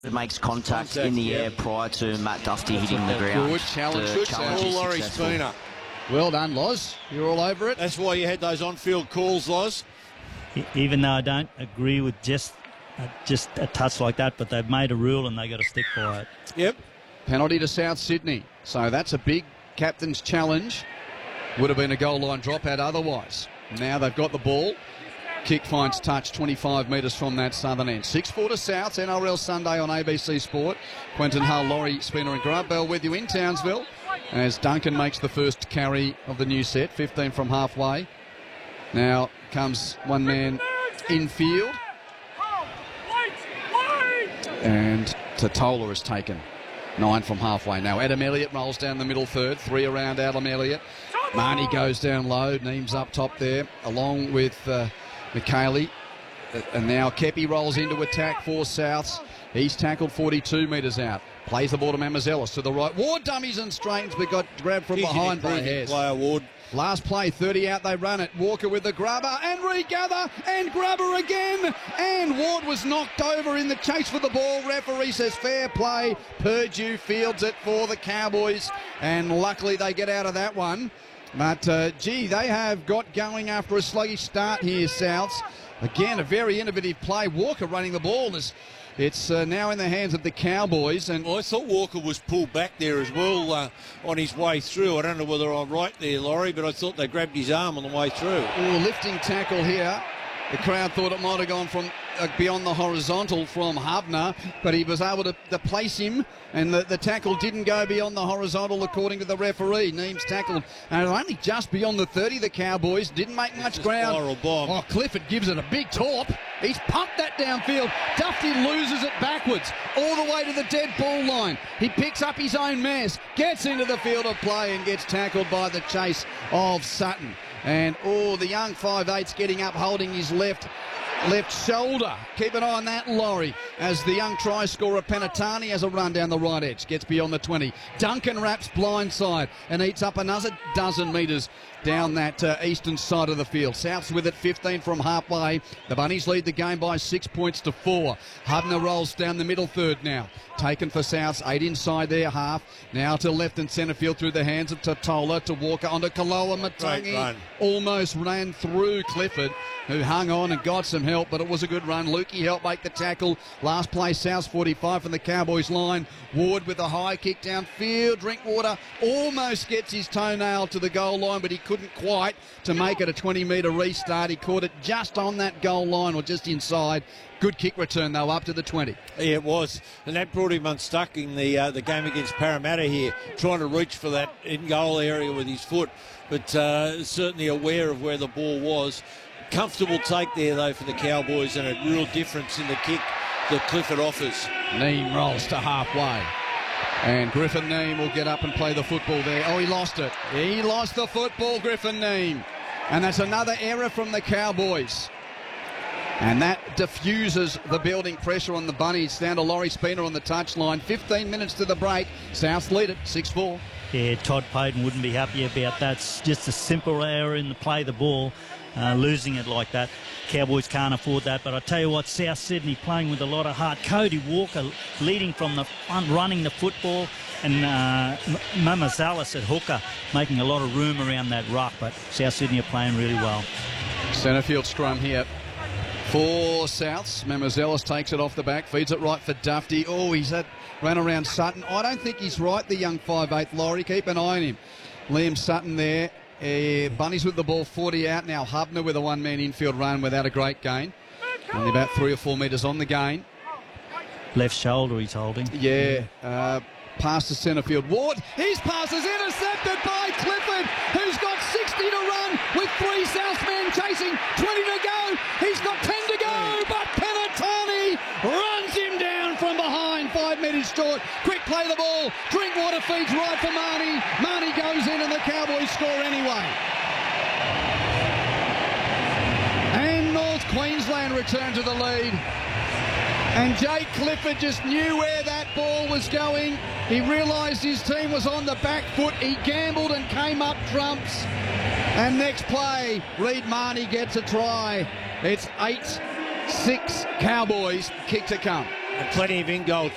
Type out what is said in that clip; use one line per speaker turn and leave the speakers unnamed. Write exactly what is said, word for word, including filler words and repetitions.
It makes contact, contact in the yeah. air prior to Matt Dufty
That's
hitting the ground.
Good challenge. Good challenge.
All Laurie Spooner.
Well done, Loz. You're all over it.
That's why you had those on-field calls, Loz.
Even though I don't agree with just uh, just a touch like that, but they've made a rule and they got to stick by it.
Yep.
Penalty to South Sydney. So that's a big captain's challenge. Would have been a goal line dropout otherwise. Now they've got the ball. Kick finds touch twenty-five metres from that southern end. six four to Souths, N R L Sunday on A B C Sport. Quentin Hull, Laurie Spooner and Grant Bell with you in Townsville as Duncan makes the first carry of the new set, fifteen from halfway. Now comes one man infield. And Totola has taken nine from halfway. Now Adam Elliott rolls down the middle third, three around Adam Elliott. Marnie goes down low, Neems up top there, along with uh, McKaylee. And now Kepi rolls into attack for Souths. He's tackled forty-two metres out. Plays the ball to Mamazelis to the right. Ward dummies and straightens, but got grabbed from
He's
behind by Hess.
Player Ward.
Last play, thirty out, they run it. Walker with the grubber and regather and grubber again. And Ward was knocked over in the chase for the ball. Referee says fair play. Purdue fields it for the Cowboys. And luckily they get out of that one. But, uh, gee, they have got going after a sluggish start here, Souths. Again, a very innovative play. Walker running the ball. As it's uh, now in the hands of the Cowboys. And
well, I thought Walker was pulled back there as well uh, on his way through. I don't know whether I'm right there, Laurie, but I thought they grabbed his arm on the way through.
Ooh, lifting tackle here. The crowd thought it might have gone from uh, beyond the horizontal from Hubner, but he was able to, to place him, and the, the tackle didn't go beyond the horizontal according to the referee. Neems tackled, and only just beyond the thirty, the Cowboys. Didn't make much
it's
ground.
A bomb.
Oh, Clifford gives it a big torp. He's pumped that downfield. Dufty loses it backwards, all the way to the dead ball line. He picks up his own mess, gets into the field of play, and gets tackled by the chase of Sutton. And, oh, the young five eight's getting up, holding his left left shoulder. Keep an eye on that, Laurie, as the young try scorer Penatani has a run down the right edge, gets beyond the twenty. Duncan wraps blindside and eats up another dozen metres down that uh, eastern side of the field. Souths with it, fifteen from halfway. The Bunnies lead the game by six points to four. Hubner rolls down the middle third now. Taken for Souths, eight inside their half. Now to left and centre field through the hands of Totola to Walker onto Kaloa Matangi. Almost ran through Clifford, who hung on and got some help, but it was a good run. Lukey helped make the tackle. Last play, Souths forty-five from the Cowboys line. Ward with a high kick downfield. Drinkwater almost gets his toenail to the goal line, but he couldn't quite to make it a twenty metre restart. He caught it just on that goal line or just inside. Good kick return, though, up to the twenty.
Yeah, it was. And that brought him unstuck in the uh, the game against Parramatta here, trying to reach for that in-goal area with his foot, but uh, certainly aware of where the ball was. Comfortable take there, though, for the Cowboys, and a real difference in the kick that Clifford offers.
Neem rolls to halfway. And Griffin Neem will get up and play the football there. Oh, he lost it. He lost the football, Griffin Neem. And that's another error from the Cowboys. And that diffuses the building pressure on the Bunnies. Down to Laurie Spooner on the touchline. fifteen minutes to the break. South lead it, six four.
Yeah, Todd Payton wouldn't be happy about that. It's just a simple error in the play of the ball. Uh, losing it like that. Cowboys can't afford that. But I tell you what, South Sydney playing with a lot of heart. Cody Walker leading from the front, running the football. And uh, Mamazelis at hooker making a lot of room around that ruck. But South Sydney are playing really well. Centrefield
scrum here for Souths. Mamazelis takes it off the back, feeds it right for Dufty. Oh, he's at, ran around Sutton. I don't think he's right, the young five eight, Laurie. Keep an eye on him. Liam Sutton there. Uh, Bunnies with the ball, forty out now. Hubner with a one-man infield run without a great gain. Only about three or four metres on the gain.
Left shoulder he's holding.
Yeah. Uh, pass to centre field. Ward, his pass is intercepted by Clifford, who's got sixty to run with three Southsmen chasing. twenty to go. He's got ten to go, but Penatani runs him down from behind. Five metres short. Quick play the ball. Drinkwater feeds right for Marnie. Marnie goes in and the Cowboys score anyway. And North Queensland return to the lead. And Jake Clifford just knew where that ball was going. He realised his team was on the back foot. He gambled and came up trumps. And next play, Reed Marnie gets a try. It's eight six Cowboys. Kick to come.
And plenty of in-goal